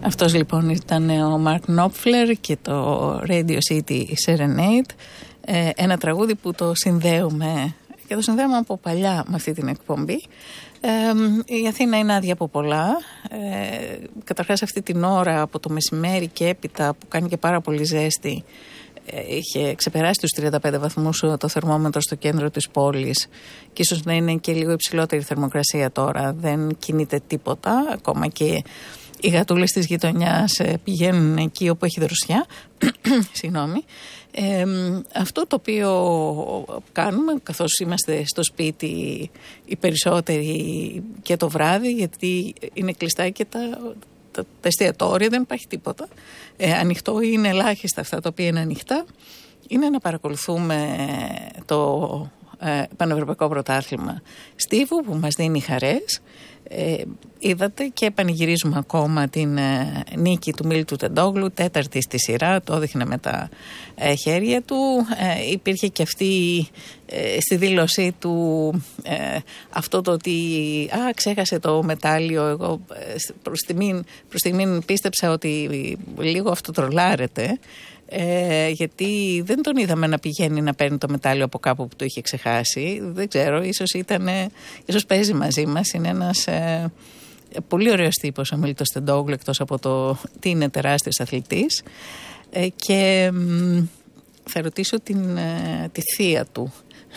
Αυτός λοιπόν ήταν ο Mark Knopfler και το Radio City Serenade, ένα τραγούδι που το συνδέουμε και το συνδέουμε από παλιά με αυτή την εκπομπή. Η Αθήνα είναι άδεια από πολλά. Καταρχάς αυτή την ώρα από το μεσημέρι και έπειτα που κάνει και πάρα πολύ ζέστη, είχε ξεπεράσει τους 35 βαθμούς το θερμόμετρο στο κέντρο της πόλης και ίσως να είναι και λίγο υψηλότερη θερμοκρασία τώρα. Δεν κινείται τίποτα, ακόμα και οι γατούλες της γειτονιάς πηγαίνουν εκεί όπου έχει δροσιά. Συγγνώμη. Αυτό το οποίο κάνουμε καθώς είμαστε στο σπίτι οι περισσότεροι και το βράδυ, γιατί είναι κλειστά και τα εστιατόρια, δεν υπάρχει τίποτα ανοιχτό, είναι ελάχιστα αυτά τα οποία είναι ανοιχτά, είναι να παρακολουθούμε το Πανευρωπαϊκό Πρωτάθλημα Στίβου που μας δίνει χαρές. Είδατε και πανηγυρίζουμε ακόμα την νίκη του Μίλτου Τεντόγλου, τέταρτη στη σειρά, το έδειχνε με τα χέρια του. Υπήρχε και αυτή στη δήλωσή του αυτό το ότι ξέχασε το μετάλλιο. Εγώ προς στιγμήν πίστεψα ότι λίγο αυτοτρολάρεται, γιατί δεν τον είδαμε να πηγαίνει να παίρνει το μετάλλιο από κάπου που το είχε ξεχάσει. Δεν ξέρω, ίσως παίζει μαζί μας. Είναι ένας πολύ ωραίος τύπος ο Μίλτος Τεντόγλου, εκτός από το τι είναι τεράστιος αθλητής. Και θα ρωτήσω τη θεία του,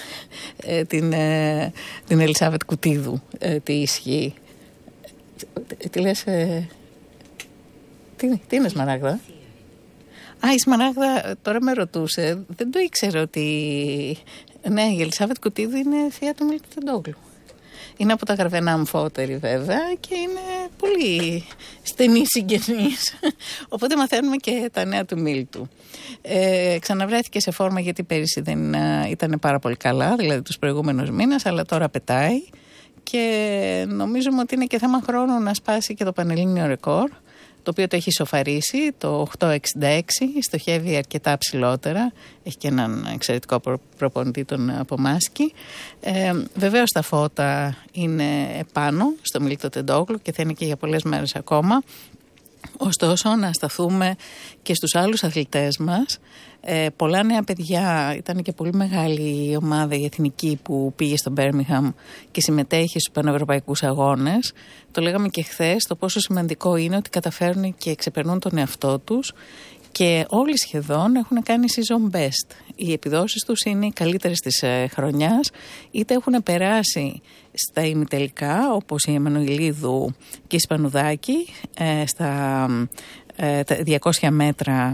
την Ελισάβετ Κουτίδου, τι ισχύει. Τι λες, τι είναι Σμαράγδα? Η Σμαράγδα τώρα με ρωτούσε, δεν το ήξερε ότι ναι, η Ελισάβετ Κουτίδου είναι θεία του Μίλτου Τεντόγλου. Είναι από τα Γαρβενά αμφότερη βέβαια και είναι πολύ στενή συγγενής. Οπότε μαθαίνουμε και τα νέα του Μίλτου. Ξαναβρέθηκε σε φόρμα γιατί πέρυσι δεν ήταν πάρα πολύ καλά, δηλαδή τους προηγούμενους μήνες, αλλά τώρα πετάει και νομίζουμε ότι είναι και θέμα χρόνου να σπάσει και το πανελλήνιο ρεκόρ, το οποίο το έχει σοφαρίσει, το 8,66, στοχεύει αρκετά ψηλότερα, έχει και έναν εξαιρετικό προπονητή, τον Απομάσκη. Βεβαίως τα φώτα είναι επάνω στο Μίλτο Τεντόγλου και θα είναι και για πολλές μέρες ακόμα. Ωστόσο να σταθούμε και στους άλλους αθλητές μας. Πολλά νέα παιδιά, ήταν και πολύ μεγάλη η ομάδα η εθνική που πήγε στο Μπέρμιγχαμ και συμμετέχει στους πανευρωπαϊκούς αγώνες. Το λέγαμε και χθες, το πόσο σημαντικό είναι ότι καταφέρουν και ξεπερνούν τον εαυτό τους και όλοι σχεδόν έχουν κάνει season best. Οι επιδόσεις τους είναι οι καλύτερες της χρονιάς, είτε έχουν περάσει στα ημιτελικά όπως η Εμμανουηλίδου και η Σπανουδάκη στα 200 μέτρα,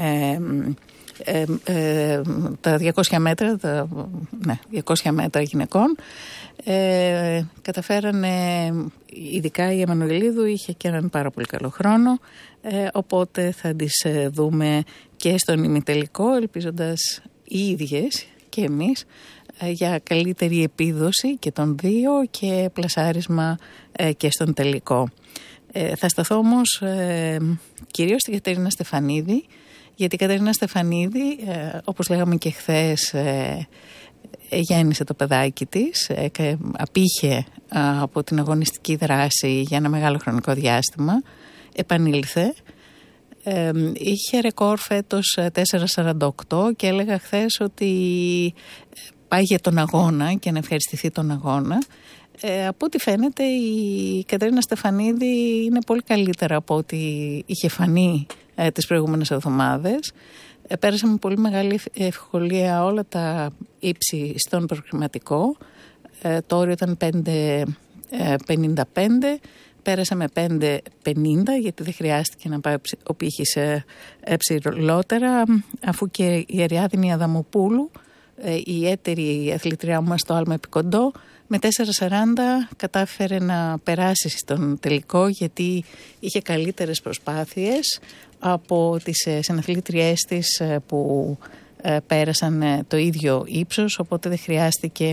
τα 200 μέτρα, 200 μέτρα γυναικών. Καταφέρανε, ειδικά η Εμμανουηλίδου είχε και έναν πάρα πολύ καλό χρόνο, οπότε θα τις δούμε και στον ημιτελικό, ελπίζοντας οι ίδιες και εμείς για καλύτερη επίδοση και των δύο και πλασάρισμα και στον τελικό. Θα σταθώ όμως κυρίως στη Κατερίνα Στεφανίδη, γιατί η Κατερίνα Στεφανίδη, όπως λέγαμε και χθες, γέννησε το παιδάκι της, απήχε από την αγωνιστική δράση για ένα μεγάλο χρονικό διάστημα, επανήλθε, είχε ρεκόρ φέτος 4,48 και έλεγα χθες ότι πάει για τον αγώνα και να ευχαριστηθεί τον αγώνα. Από ό,τι φαίνεται η Κατερίνα Στεφανίδη είναι πολύ καλύτερα από ό,τι είχε φανεί τις προηγούμενες εβδομάδες. Πέρασε με πολύ μεγάλη ευκολία όλα τα ύψη στον προκριματικό. Το όριο ήταν 5,55, πέρασε με 5,50 γιατί δεν χρειάστηκε να πάει ο πύχης ψηλότερα, αφού και η Αριάδνη Αδαμοπούλου, η έτερη αθλητριά μας στο άλμα επικοντό, με 4,40 κατάφερε να περάσει στον τελικό γιατί είχε καλύτερες προσπάθειες από τις συναθλήτριές της που πέρασαν το ίδιο ύψος, οπότε δεν χρειάστηκε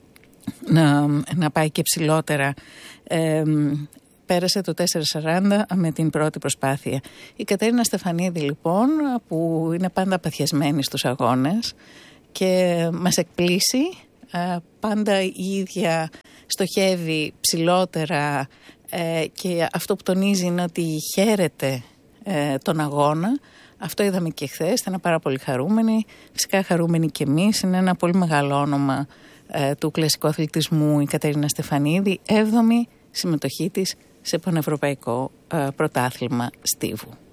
να πάει και ψηλότερα. Πέρασε το 4,40 με την πρώτη προσπάθεια. Η Κατερίνα Στεφανίδη λοιπόν, που είναι πάντα παθιασμένη στους αγώνες και μας εκπλήσει, πάντα η ίδια στοχεύει ψηλότερα και αυτό που τονίζει είναι ότι χαίρεται τον αγώνα. Αυτό είδαμε και χθες, ήταν πάρα πολύ χαρούμενοι, φυσικά χαρούμενοι και εμείς. Είναι ένα πολύ μεγάλο όνομα του κλασικού αθλητισμού η Κατερίνα Στεφανίδη, 7η συμμετοχή της σε πανευρωπαϊκό πρωτάθλημα στίβου.